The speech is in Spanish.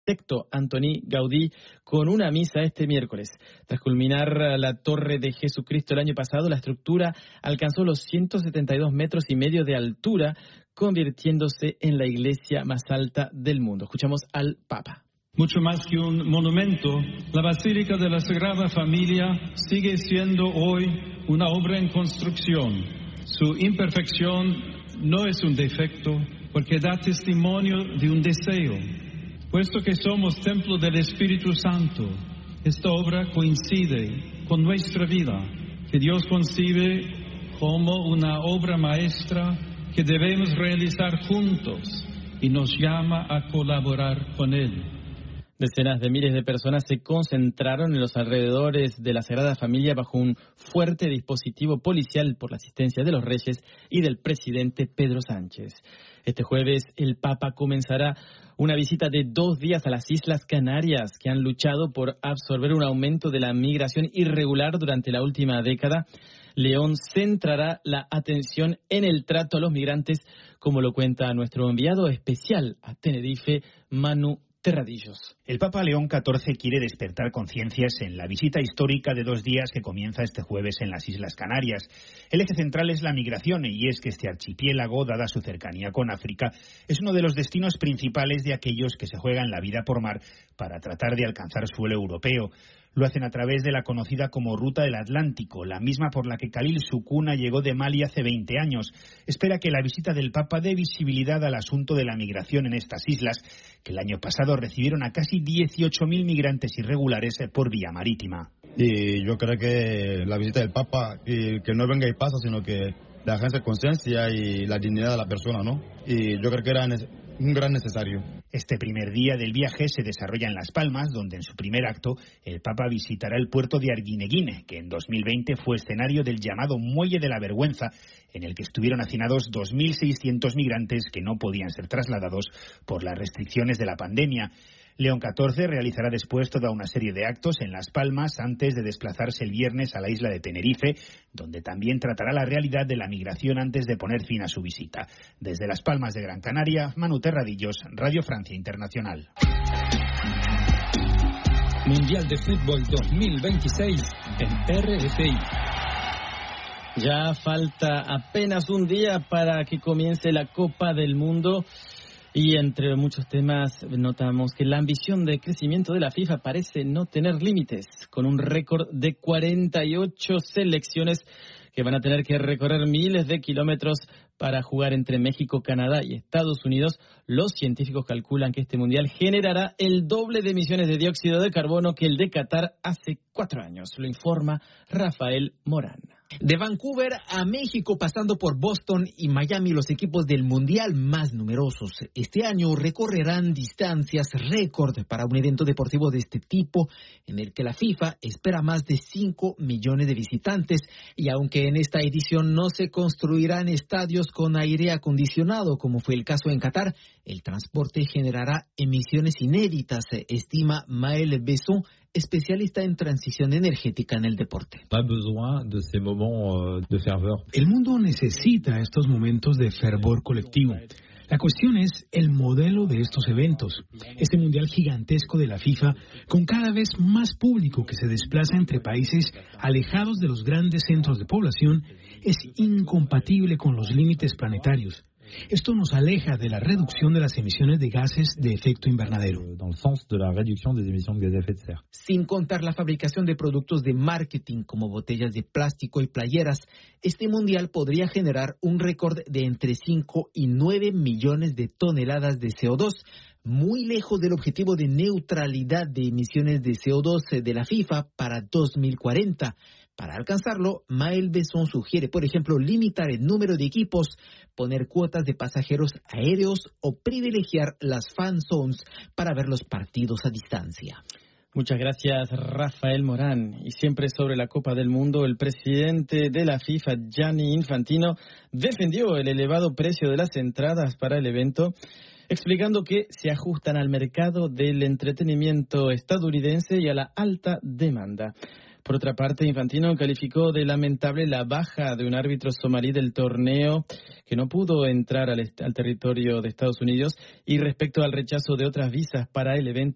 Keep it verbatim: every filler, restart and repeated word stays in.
arquitecto Antoni Gaudí con una misa este miércoles. Tras culminar la Torre de Jesucristo el año pasado, la estructura alcanzó los ciento setenta y dos metros y medio de altura, convirtiéndose en la iglesia más alta del mundo. Escuchamos al Papa. Mucho más que un monumento, la Basílica de la Sagrada Familia sigue siendo hoy una obra en construcción. Su imperfección no es un defecto, porque da testimonio de un deseo. Puesto que somos templo del Espíritu Santo, esta obra coincide con nuestra vida, que Dios concibe como una obra maestra que debemos realizar juntos y nos llama a colaborar con Él. Decenas de miles de personas se concentraron en los alrededores de la Sagrada Familia bajo un fuerte dispositivo policial por la asistencia de los reyes y del presidente Pedro Sánchez. Este jueves el Papa comenzará una visita de dos días a las Islas Canarias, que han luchado por absorber un aumento de la migración irregular durante la última década. León centrará la atención en el trato a los migrantes, como lo cuenta nuestro enviado especial a Tenerife, Manu Terradillos. El Papa León catorce quiere despertar conciencias en la visita histórica de dos días que comienza este jueves en las Islas Canarias. El eje central es la migración, y es que este archipiélago, dada su cercanía con África, es uno de los destinos principales de aquellos que se juegan la vida por mar para tratar de alcanzar suelo europeo. Lo hacen a través de la conocida como Ruta del Atlántico, la misma por la que Khalil Sukuna llegó de Mali hace veinte años. Espera que la visita del Papa dé visibilidad al asunto de la migración en estas islas, que el año pasado recibieron a casi dieciocho mil migrantes irregulares por vía marítima. Y yo creo que la visita del Papa, que, que no venga y pasa, sino que la agencia de conciencia y la dignidad de la persona, ¿no? Y yo creo que era un gran necesario. Este primer día del viaje se desarrolla en Las Palmas, donde en su primer acto el Papa visitará el puerto de Arguineguín, que en dos mil veinte fue escenario del llamado Muelle de la Vergüenza, en el que estuvieron hacinados dos mil seiscientos migrantes que no podían ser trasladados por las restricciones de la pandemia. León catorce realizará después toda una serie de actos en Las Palmas antes de desplazarse el viernes a la isla de Tenerife, donde también tratará la realidad de la migración antes de poner fin a su visita. Desde Las Palmas de Gran Canaria, Manu Terradillos, Radio Francia Internacional. Mundial de Fútbol dos mil veintiséis en R F I. Ya falta apenas un día para que comience la Copa del Mundo. Y entre muchos temas notamos que la ambición de crecimiento de la FIFA parece no tener límites, con un récord de cuarenta y ocho selecciones que van a tener que recorrer miles de kilómetros para jugar entre México, Canadá y Estados Unidos. Los científicos calculan que este mundial generará el doble de emisiones de dióxido de carbono que el de Qatar hace cuatro años. Lo informa Rafael Morán. De Vancouver a México, pasando por Boston y Miami, los equipos del Mundial más numerosos este año recorrerán distancias récord para un evento deportivo de este tipo, en el que la FIFA espera más de cinco millones de visitantes. Y aunque en esta edición no se construirán estadios con aire acondicionado, como fue el caso en Qatar, el transporte generará emisiones inéditas, estima Maël Besson, especialista en transición energética en el deporte. El mundo necesita estos momentos de fervor colectivo. La cuestión es el modelo de estos eventos. Este mundial gigantesco de la FIFA, con cada vez más público que se desplaza entre países alejados de los grandes centros de población, es incompatible con los límites planetarios. Esto nos aleja de la reducción de las emisiones de gases de efecto invernadero. Sin contar la fabricación de productos de marketing como botellas de plástico y playeras, este mundial podría generar un récord de entre cinco y nueve millones de toneladas de C O dos, muy lejos del objetivo de neutralidad de emisiones de C O dos de la FIFA para dos mil cuarenta. Para alcanzarlo, Maël Besson sugiere, por ejemplo, limitar el número de equipos, poner cuotas de pasajeros aéreos o privilegiar las fan zones para ver los partidos a distancia. Muchas gracias, Rafael Morán. Y siempre sobre la Copa del Mundo, el presidente de la FIFA, Gianni Infantino, defendió el elevado precio de las entradas para el evento, explicando que se ajustan al mercado del entretenimiento estadounidense y a la alta demanda. Por otra parte, Infantino calificó de lamentable la baja de un árbitro somalí del torneo que no pudo entrar al, al territorio de Estados Unidos, y respecto al rechazo de otras visas para el evento,